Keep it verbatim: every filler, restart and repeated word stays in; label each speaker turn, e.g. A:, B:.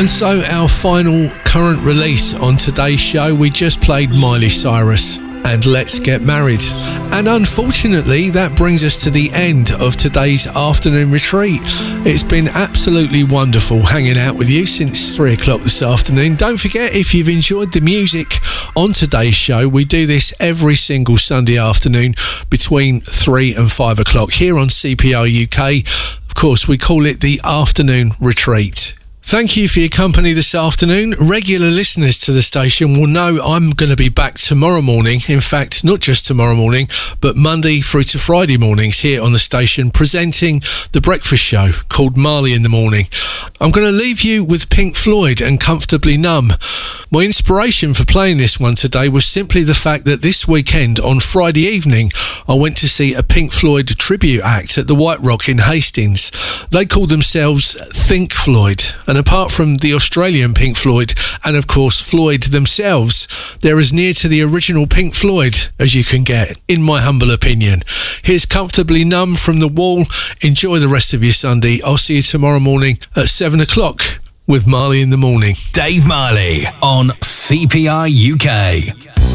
A: And so our final current release on today's show, we just played Miley Cyrus and Let's Get Married. And unfortunately, that brings us to the end of today's afternoon retreat. It's been absolutely wonderful hanging out with you since three o'clock this afternoon. Don't forget, if you've enjoyed the music on today's show, we do this every single Sunday afternoon between three and five o'clock here on C P R U K. Of course, we call it the afternoon retreat. Thank you for your company this afternoon. Regular listeners to the station will know I'm going to be back tomorrow morning. In fact, not just tomorrow morning, but Monday through to Friday mornings here on the station, presenting the breakfast show called Marley in the Morning. I'm going to leave you with Pink Floyd and Comfortably Numb. My inspiration for playing this one today was simply the fact that this weekend, on Friday evening, I went to see a Pink Floyd tribute act at the White Rock in Hastings. They called themselves Think Floyd. And apart from the Australian Pink Floyd and, of course, Floyd themselves, they're as near to the original Pink Floyd as you can get, in my humble opinion. Here's Comfortably Numb from The Wall. Enjoy the rest of your Sunday. I'll see you tomorrow morning at seven o'clock with Marley in the Morning.
B: Dave Marley on C P R U K.